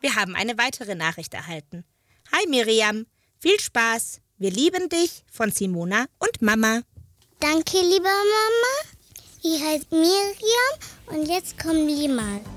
Wir haben eine weitere Nachricht erhalten. Hi Miriam, viel Spaß. Wir lieben dich von Simona und Mama. Danke, liebe Mama. Ich heiße Miriam und jetzt kommen wir mal.